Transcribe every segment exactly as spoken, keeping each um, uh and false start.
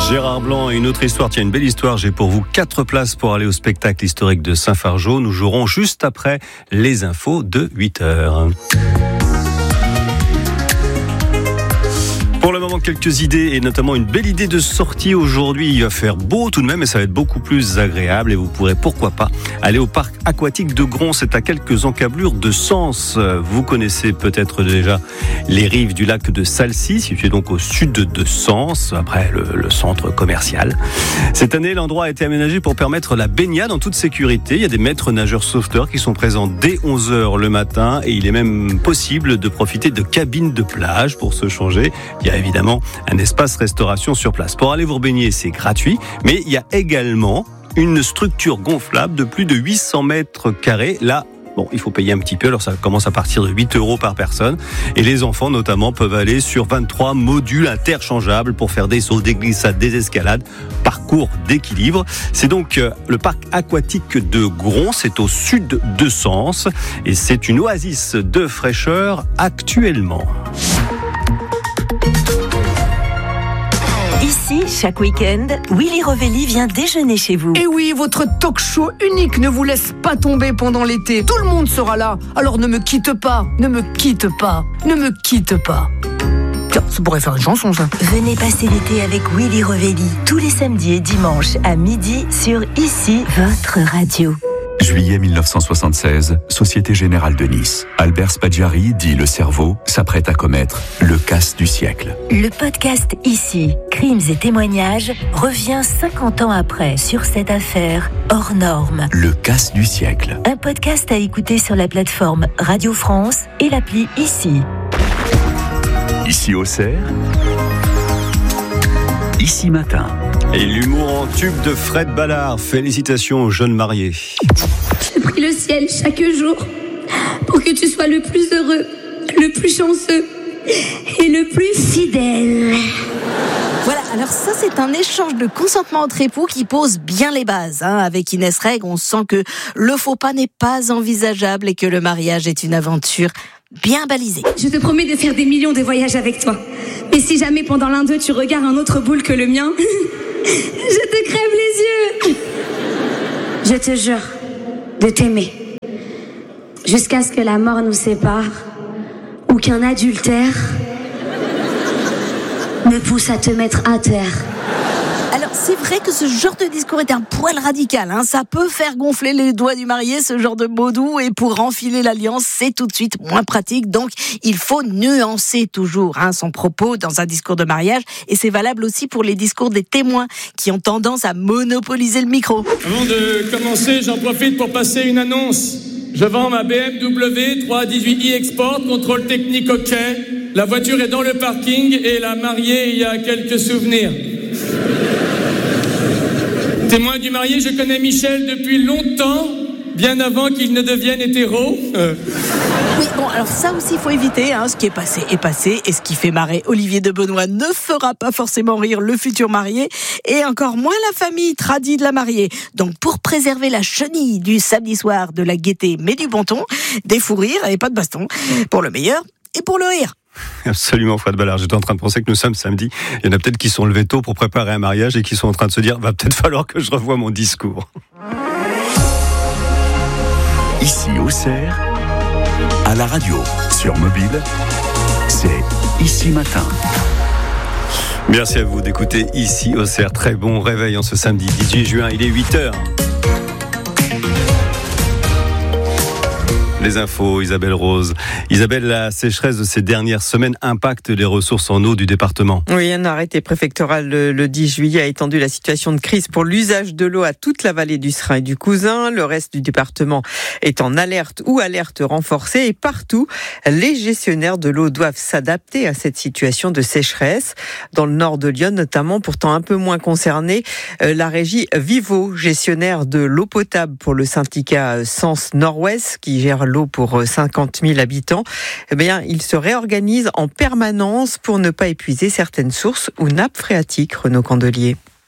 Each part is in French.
Gérard Blanc et une autre histoire. Tiens, une belle histoire. J'ai pour vous quatre places pour aller au spectacle historique de Saint-Fargeau. Nous jouerons juste après les infos de huit heures. Pour le moment, quelques idées et notamment une belle idée de sortie aujourd'hui. Il va faire beau tout de même et ça va être beaucoup plus agréable et vous pourrez pourquoi pas aller au parc aquatique de Gron. C'est à quelques encablures de Sens. Vous connaissez peut-être déjà les rives du lac de Salcy, situé donc au sud de Sens, après le, le centre commercial. Cette année, l'endroit a été aménagé pour permettre la baignade en toute sécurité. Il y a des maîtres nageurs sauveteurs qui sont présents dès onze heures le matin et il est même possible de profiter de cabines de plage pour se changer. Il y a évidemment un espace restauration sur place. Pour aller vous baigner, c'est gratuit, mais il y a également une structure gonflable de plus de huit cents mètres carrés. Là, bon, il faut payer un petit peu, alors ça commence à partir de huit euros par personne. Et les enfants, notamment, peuvent aller sur vingt-trois modules interchangeables pour faire des sauts, des glissades, des escalades, parcours d'équilibre. C'est donc euh, le parc aquatique de Gron, c'est au sud de Sens, et c'est une oasis de fraîcheur actuellement. Ici, chaque week-end, Willy Revelli vient déjeuner chez vous. Et oui, votre talk show unique ne vous laisse pas tomber pendant l'été. Tout le monde sera là. Alors ne me quitte pas, ne me quitte pas, ne me quitte pas. Tiens, ça pourrait faire une chanson, ça. Venez passer l'été avec Willy Revelli, tous les samedis et dimanches à midi sur Ici, votre radio. Juillet mille neuf cent soixante-seize, Société Générale de Nice. Albert Spaggiari, dit le cerveau, s'apprête à commettre le casse du siècle. Le podcast Ici, crimes et témoignages, revient cinquante ans après sur cette affaire hors norme. Le casse du siècle. Un podcast à écouter sur la plateforme Radio France et l'appli Ici. Ici Auxerre. Ici Matin. Et l'humour en tube de Fred Ballard. Félicitations aux jeunes mariés. Je prie le ciel chaque jour pour que tu sois le plus heureux, le plus chanceux et le plus fidèle. Voilà, alors ça c'est un échange de consentement entre époux qui pose bien les bases. Hein. Avec Inès Reg, on sent que le faux pas n'est pas envisageable et que le mariage est une aventure bien balisée. Je te promets de faire des millions de voyages avec toi. Mais si jamais pendant l'un d'eux tu regardes un autre boule que le mien, je te crève les yeux. Je te jure de t'aimer jusqu'à ce que la mort nous sépare ou qu'un adultère me pousse à te mettre à terre. Alors c'est vrai que ce genre de discours est un poil radical, hein. Ça peut faire gonfler les doigts du marié, ce genre de mots doux, et pour enfiler l'alliance, c'est tout de suite moins pratique. Donc il faut nuancer toujours hein, son propos dans un discours de mariage, et c'est valable aussi pour les discours des témoins qui ont tendance à monopoliser le micro. Avant de commencer, j'en profite pour passer une annonce. Je vends ma B M W trois dix-huit i Export, contrôle technique OK. La voiture est dans le parking et la mariée y a quelques souvenirs. Témoin du marié, je connais Michel depuis longtemps, bien avant qu'il ne devienne hétéro. Euh. Oui, bon, alors ça aussi, il faut éviter. Hein. Ce qui est passé est passé, et ce qui fait marrer Olivier de Benoît ne fera pas forcément rire le futur marié, et encore moins la famille tradie de la mariée. Donc, pour préserver la chenille du samedi soir de la gaieté, mais du bon ton, des fous rires et pas de baston, pour le meilleur et pour le rire. Absolument, Fred Ballard. J'étais en train de penser que nous sommes samedi. Il y en a peut-être qui sont levés tôt pour préparer un mariage et qui sont en train de se dire, va peut-être falloir que je revoie mon discours. Ici Auxerre, à la radio, sur mobile, c'est Ici Matin. Merci à vous d'écouter Ici Auxerre. Très bon réveil en ce samedi dix-huit juin. Il est huit heures. Les infos, Isabelle Rose. Isabelle, la sécheresse de ces dernières semaines impacte les ressources en eau du département. Oui, un arrêté préfectoral le, le dix juillet a étendu la situation de crise pour l'usage de l'eau à toute la vallée du Serein et du Cousin. Le reste du département est en alerte ou alerte renforcée, et partout, les gestionnaires de l'eau doivent s'adapter à cette situation de sécheresse. Dans le nord de Lyon notamment, pourtant un peu moins concerné, la régie Vivo, gestionnaire de l'eau potable pour le syndicat Sens Nord-Ouest, qui gère l'eau pour cinquante mille habitants, eh bien, il se réorganise en permanence pour ne pas épuiser certaines sources ou nappes phréatiques. Renaud Candelier.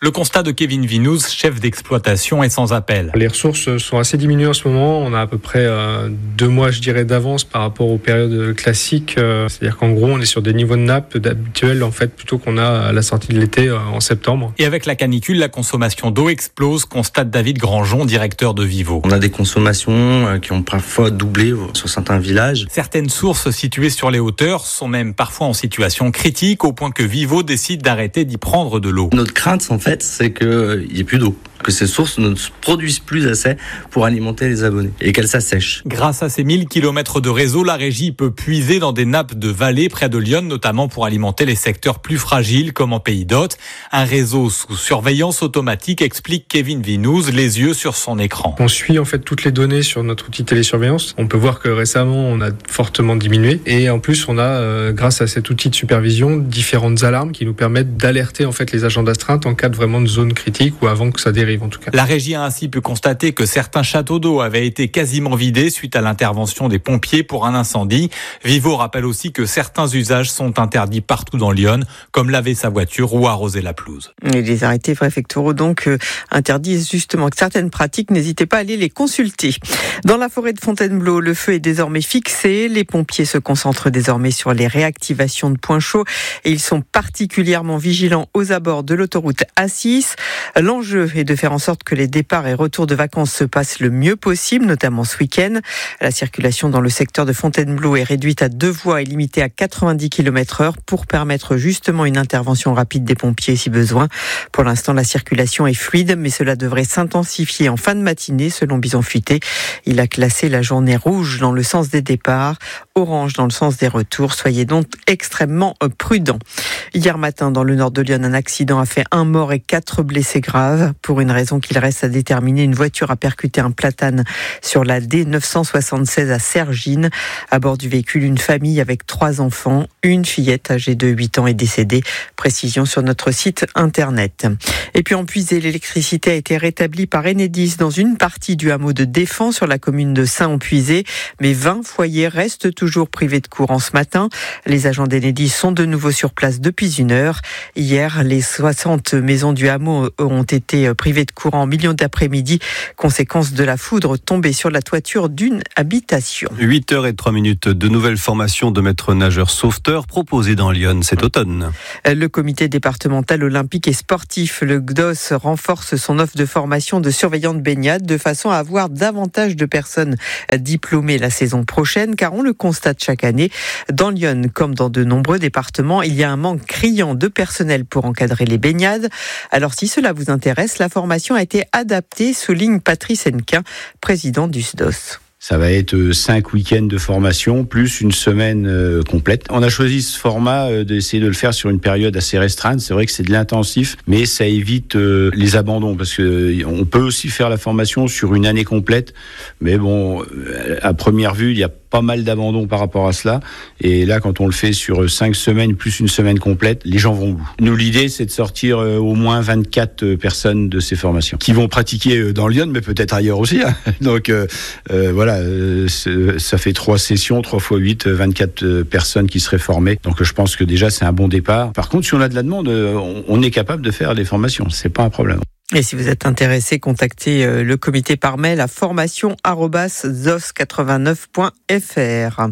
Le constat de Kevin Vinouz, chef d'exploitation, est sans appel. Les ressources sont assez diminuées en ce moment. On a à peu près euh, deux mois, je dirais, d'avance par rapport aux périodes classiques. Euh, c'est-à-dire qu'en gros, on est sur des niveaux de nappe habituels, en fait, plutôt qu'on a à la sortie de l'été euh, en septembre. Et avec la canicule, la consommation d'eau explose, constate David Granjon, directeur de Vivo. On a des consommations euh, qui ont parfois doublé sur certains villages. Certaines sources situées sur les hauteurs sont même parfois en situation critique, au point que Vivo décide d'arrêter d'y prendre de l'eau. Notre crainte, en fait, c'est qu'il n'y ait plus d'eau, que ces sources ne se produisent plus assez pour alimenter les abonnés et qu'elles s'assèchent. Grâce à ces mille kilomètres de réseau, la régie peut puiser dans des nappes de vallée près de Lyon, notamment pour alimenter les secteurs plus fragiles comme en Pays d'Hôte. Un réseau sous surveillance automatique, explique Kevin Vinouz, les yeux sur son écran. On suit en fait toutes les données sur notre outil de télésurveillance. On peut voir que récemment, on a fortement diminué et en plus, on a, euh, grâce à cet outil de supervision, différentes alarmes qui nous permettent d'alerter en fait les agents d'astreinte en cas de vraiment de zone critique ou avant que ça dérive en tout cas. La régie a ainsi pu constater que certains châteaux d'eau avaient été quasiment vidés suite à l'intervention des pompiers pour un incendie. Vivo rappelle aussi que certains usages sont interdits partout dans Lyon, comme laver sa voiture ou arroser la pelouse. Et les arrêtés préfectoraux donc euh, interdisent justement certaines pratiques. N'hésitez pas à aller les consulter. Dans la forêt de Fontainebleau, le feu est désormais fixé. Les pompiers se concentrent désormais sur les réactivations de points chauds et ils sont particulièrement vigilants aux abords de l'autoroute A six. L'enjeu est de faire en sorte que les départs et retours de vacances se passent le mieux possible, notamment ce week-end. La circulation dans le secteur de Fontainebleau est réduite à deux voies et limitée à quatre-vingt-dix kilomètres heure pour permettre justement une intervention rapide des pompiers si besoin. Pour l'instant, la circulation est fluide, mais cela devrait s'intensifier en fin de matinée, selon Bison Futé. Il a classé la journée rouge dans le sens des départs, orange dans le sens des retours. Soyez donc extrêmement prudents. Hier matin, dans le nord de Lyon, un accident a fait un mort et quatre blessés graves. Pour une raison qu'il reste à déterminer, une voiture a percuté un platane sur la D neuf cent soixante-seize à Cergines. À bord du véhicule, une famille avec trois enfants. Une fillette âgée de huit ans est décédée. Précision sur notre site internet. Et puis en Puisée, l'électricité a été rétablie par Enedis dans une partie du hameau de Défend sur la commune de Saint-en-Puisée. Mais vingt foyers restent toujours privés de courant ce matin. Les agents d'Enedis sont de nouveau sur place depuis une heure. Hier, les soixante maisons du hameau ont été privées de courant en milieu d'après-midi, conséquence de la foudre tombée sur la toiture d'une habitation. huit heures zéro trois minutes, de nouvelles formations de maîtres nageurs sauveteurs proposées dans Lyon cet automne. Le comité départemental olympique et sportif, le G D O S, renforce son offre de formation de surveillants de baignade de façon à avoir davantage de personnes diplômées la saison prochaine, car on le constate chaque année. Dans Lyon, comme dans de nombreux départements, il y a un manque criant de personnel pour encadrer les baignades. Alors si cela vous intéresse, la formation a été adaptée, souligne Patrice Hennequin, président du S D O S. Ça va être cinq week-ends de formation, plus une semaine euh, complète. On a choisi ce format euh, d'essayer de le faire sur une période assez restreinte. C'est vrai que c'est de l'intensif, mais ça évite euh, les abandons, parce que euh, on peut aussi faire la formation sur une année complète. Mais bon, euh, à première vue, il y a pas mal d'abandons par rapport à cela. Et là, quand on le fait sur cinq semaines, plus une semaine complète, les gens vont au bout. Nous, l'idée, c'est de sortir euh, au moins vingt-quatre personnes de ces formations, qui vont pratiquer dans Lyon, mais peut-être ailleurs aussi. Hein. Donc, euh, euh, voilà. Euh, ça fait trois sessions, trois fois huit, vingt-quatre personnes qui seraient formées. Donc je pense que déjà c'est un bon départ. Par contre, si on a de la demande, on, on est capable de faire des formations. C'est pas un problème. Et si vous êtes intéressé, contactez le comité par mail à formation arobase zos quatre-vingt-neuf point f r.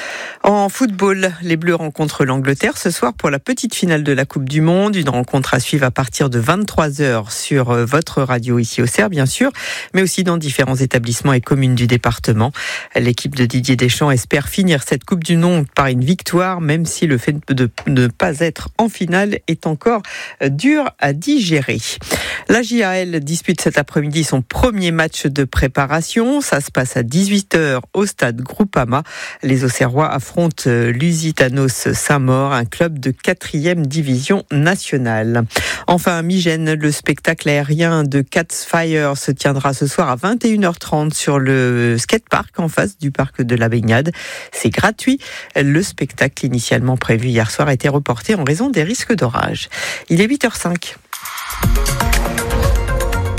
En football, les Bleus rencontrent l'Angleterre ce soir pour la petite finale de la Coupe du Monde. Une rencontre à suivre à partir de vingt-trois heures sur votre radio ici au C E R, bien sûr, mais aussi dans différents établissements et communes du département. L'équipe de Didier Deschamps espère finir cette Coupe du Monde par une victoire, même si le fait de ne pas être en finale est encore dur à digérer. La J A L dispute cet après-midi son premier match de préparation. Ça se passe à dix-huit heures au stade Groupama. Les Auxerrois affrontent Lusitanos Saint-Maur, un club de quatrième division nationale. Enfin, à Migène, le spectacle aérien de Cat's Fire se tiendra ce soir à vingt et une heures trente sur le skatepark en face du parc de la Baignade. C'est gratuit. Le spectacle initialement prévu hier soir a été reporté en raison des risques d'orage. Il est huit heures cinq.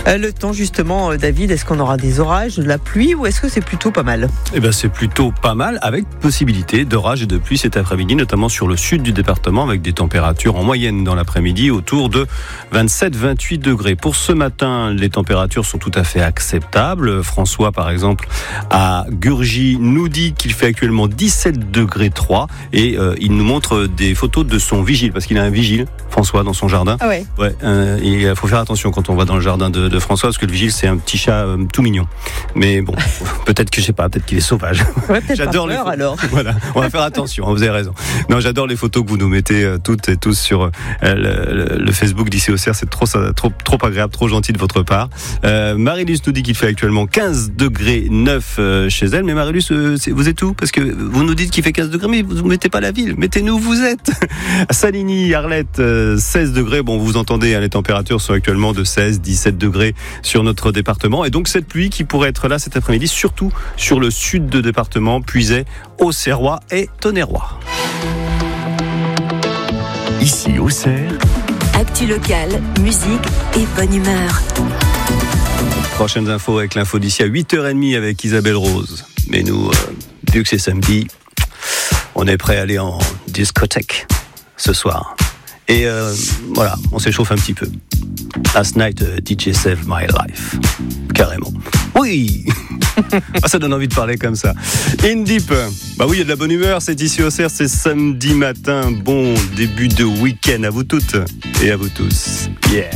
Euh, le temps justement, David, est-ce qu'on aura des orages, de la pluie ou est-ce que c'est plutôt pas mal ? Eh ben, c'est plutôt pas mal, avec possibilité d'orage et de pluie cet après-midi, notamment sur le sud du département, avec des températures en moyenne dans l'après-midi autour de vingt-sept à vingt-huit degrés. Pour ce matin, les températures sont tout à fait acceptables. François, par exemple, à Gurgy, nous dit qu'il fait actuellement dix-sept degrés trois et euh, il nous montre des photos de son vigile, parce qu'il a un vigile, François, dans son jardin. Ah ouais. Ouais, euh, il faut faire attention quand on va dans le jardin de, de François, parce que le vigile, c'est un petit chat euh, tout mignon. Mais bon, peut-être que je sais pas, peut-être qu'il est sauvage. Ouais, peut-être j'adore pas peur, les alors. Voilà, on va faire attention, vous avez raison. Non, j'adore les photos que vous nous mettez euh, toutes et tous sur euh, le, le, le Facebook d'Ici Auxerre, c'est trop, ça, trop, trop agréable, trop gentil de votre part. Euh, Marilus nous dit qu'il fait actuellement quinze degrés neuf euh, chez elle, mais Marilus, euh, vous êtes où ? Parce que vous nous dites qu'il fait quinze degrés, mais vous ne mettez pas la ville, mettez-nous où vous êtes. À Saligny, Arlette, euh, seize degrés, bon, vous entendez, hein, les températures sont actuellement de seize à dix-sept degrés sur notre département, et donc cette pluie qui pourrait être là cet après-midi, surtout sur le sud de département, Puisaye, Auxerrois et Tonnerrois. Ici Auxerre, Actu locale, musique et bonne humeur. Prochaines infos avec l'info d'ici à huit heures trente avec Isabelle Rose. Mais nous, euh, vu que c'est samedi, on est prêt à aller en discothèque ce soir. Et euh, voilà, on s'échauffe un petit peu. Last night, uh, D J saved my life. Carrément. Oui. Ah, ça donne envie de parler comme ça. In Deep. Bah oui, il y a de la bonne humeur. C'est Ici Auxerre, c'est samedi matin. Bon début de week-end à vous toutes et à vous tous. Yeah.